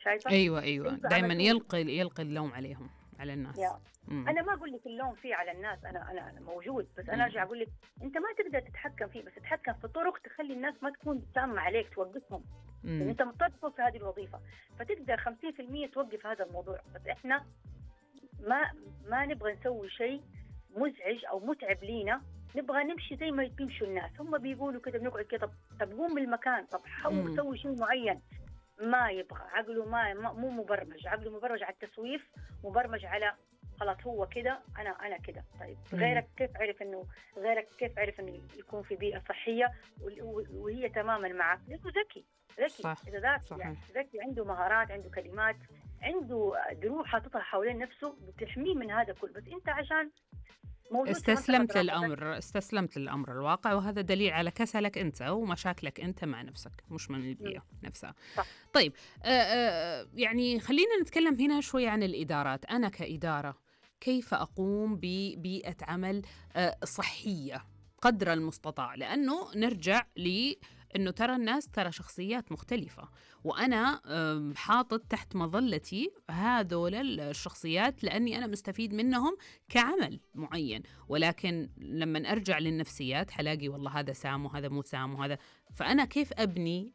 شايفة؟ أيوة أنتوا دايما عملتوا يلقي اللوم عليهم، على الناس. يا انا ما اقول لك اللوم فيه على الناس، انا موجود، بس انا ارجع مم. اقول لك انت ما تقدر تتحكم فيه، بس تتحكم في طرق تخلي الناس ما تكون سامة عليك، توقفهم، لان مم. انت مضطر تكون في هذه الوظيفه، فتقدر 50% توقف هذا الموضوع. بس احنا ما نبغى نسوي شيء مزعج او متعب لينا، نبغى نمشي زي ما بيمشوا الناس، هم بيقولوا كده بنقعد كده. طب قوم بالمكان، طب حاول سوي شيء معين. ما يبغى عقله، مو مبرمج، عقله مبرمج على التسويف، مبرمج على خلاص هو كده، انا كده. طيب غيرك كيف عرف انه يكون في بيئه صحيه وهي تماما معك؟ لانه ذكي صح. اذا ذكي، صحيح. يعني ذكي، عنده مهارات، عنده كلمات، عنده دروع حاططها حوالين نفسه بتحميه من هذا كله. بس انت عشان موجود في منطقه استسلمت للأمر الواقع، وهذا دليل على كسلك أنت ومشاكلك أنت مع نفسك، مش من البيئة نفسها. صح. طيب يعني خلينا نتكلم هنا شوي عن الإدارات. أنا كإدارة كيف أقوم ببيئة عمل صحية قدر المستطاع؟ لأنه نرجع إنه ترى الناس ترى شخصيات مختلفة، وأنا حاطط تحت مظلتي هذول الشخصيات لأني أنا مستفيد منهم كعمل معين. ولكن لما أرجع للنفسيات حلاقي والله هذا سام وهذا مو سام وهذا. فأنا كيف أبني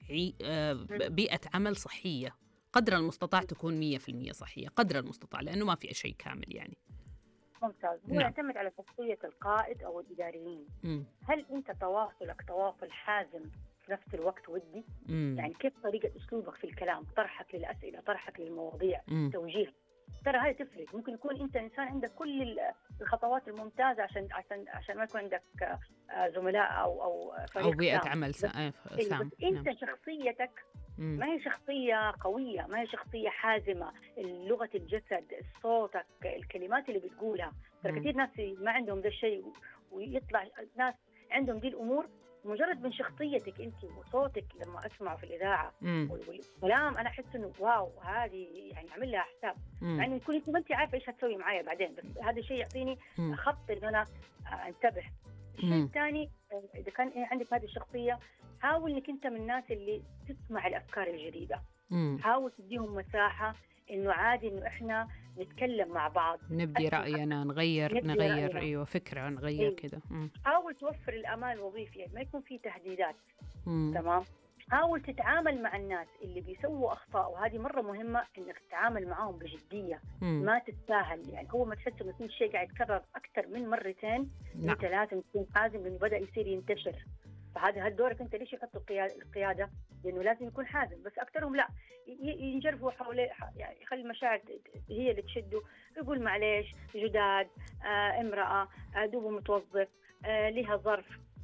بيئة عمل صحية قدر المستطاع تكون 100% صحية قدر المستطاع، لأنه ما في شيء كامل يعني. ممتاز. هو يعتمد على شخصية القائد أو الإداريين. هل أنت تواصلك تواصل حازم في نفس الوقت ودي؟ يعني كيف طريقة أسلوبك في الكلام، طرحك للأسئلة، طرحك للمواضيع، توجيه. ترى هاي تفرق. ممكن يكون أنت إنسان عندك كل الخطوات الممتازة عشان ما يكون عندك زملاء أو فريق أو بيئة عمل بس أنت شخصيتك ما هي شخصية قوية، ما هي شخصية حازمة، لغة الجسد، صوتك، الكلمات اللي بتقولها. ترى كثير ناس ما عندهم ذا الشيء، ويطلع ناس عندهم دي الأمور مجرد من شخصيتك أنت وصوتك. لما أسمعه في الإذاعة والكلام أنا أحس إنه واو، هذه يعني أعمل لها حساب، يعني يكون أنت ما أنت عارفة إيش هتسوي معايا بعدين، بس هذا الشيء يعطيني خط إن أنا أنتبه. الشيء الثاني، إذا كان عندك هذه الشخصية، حاول إنك أنت من الناس اللي تسمع الأفكار الجديدة. حاول تديهم مساحة إنه عادي إنه إحنا نتكلم مع بعض، نبدي رأينا، نغير أيوة فكرة، نغير كده. حاول توفر الأمان الوظيفي، يعني ما يكون في تهديدات. تمام. حاول تتعامل مع الناس اللي بيسووا أخطاء، وهذه مرة مهمة إنك تتعامل معهم بجدية، ما تتساهل. يعني أول ما تحس إنه في شيء قاعد يتكرر أكثر من مرتين، أنت لازم تكون حازم، لأنه بدأ يصير ينتشر. فهذا دورك أنت. ليش يحطوا القيادة؟ لأنه لازم يكون حازم. بس أكثرهم لا، ينجرفوا حواليه، يعني يخلي المشاعر هي اللي تشده، يقول معليش، جداد، امرأة، دوبه متوظف، لها ظرف،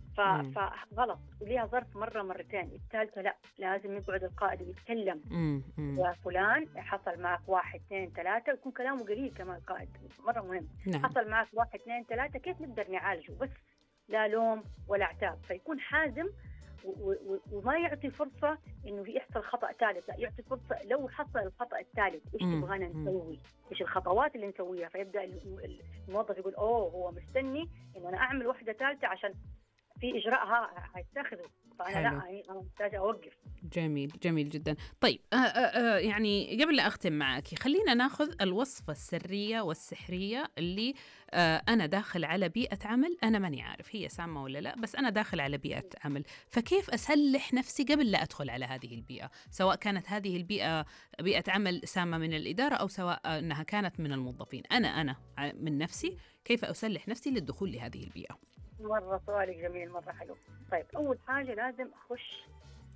فغلط. وليها ظرف مرة مرتين، الثالثة لا، لازم يقعد القائد ويتكلم. يا فلان حصل معك 1 2 3، يكون كلامه قليل كمان القائد، مرة مهم. حصل معك 1 2 3، كيف نقدر نعالجه؟ بس لا لوم ولا عتاب. فيكون حازم وما يعطي فرصة إنه يحصل خطأ ثالث، لا، يعطي فرصة لو حصل الخطأ الثالث إيش تبغانا نسوي، إيش الخطوات اللي نسويها. فيبدأ الموظف يقول أوه، هو مستني إنه أنا أعمل واحدة ثالثة عشان في إجراءها هيتخذه، فأنا لا، أنا محتاجة أوقف. جميل جدا. طيب يعني قبل لا أختم معك، خلينا ناخذ الوصفة السرية والسحرية اللي أنا داخل على بيئة عمل، أنا ماني عارف هي سامة ولا لا، بس أنا داخل على بيئة عمل. فكيف أسلح نفسي قبل لا أدخل على هذه البيئة، سواء كانت هذه البيئة بيئة عمل سامة من الإدارة أو سواء أنها كانت من الموظفين؟ أنا من نفسي كيف أسلح نفسي للدخول لهذه البيئة؟ مرة سؤالك جميل، مرة حلو. طيب أول حاجة لازم أخش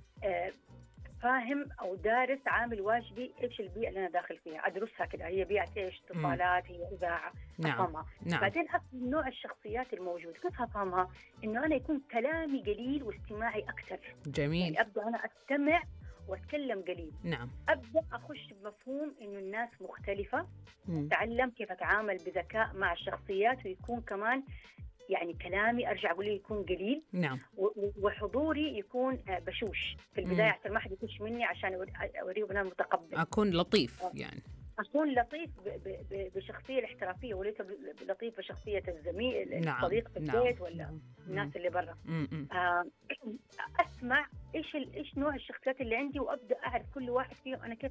فاهم أو دارس عامل واجبي إيش البيئة اللي أنا داخل فيها، أدرسها كده، هي بيئة إيش، اتصالات، هي إذاعة، أفهمها. بعدين أفهم نوع الشخصيات الموجود. كيف أفهمها؟ إنه أنا يكون كلامي قليل واستماعي أكثر. جميل. يعني أبدأ أنا أستمع وأتكلم قليل. نعم. أبدأ أخش بمفهوم إنه الناس مختلفة، أتعلم كيف أتعامل بذكاء مع الشخصيات، ويكون كمان يعني كلامي أرجع أقول يكون قليل. نعم. وحضوري يكون بشوش في البداية عشان ما حد يخش مني، عشان أوريه أنا متقبل، أكون لطيف. يعني أكون لطيف بشخصية الاحترافية، وليس لطيف بشخصية الزميل، الصديق في البيت ولا الناس اللي برا. أسمع إيش نوع الشخصيات اللي عندي، وأبدأ أعرف كل واحد فيهم أنا كيف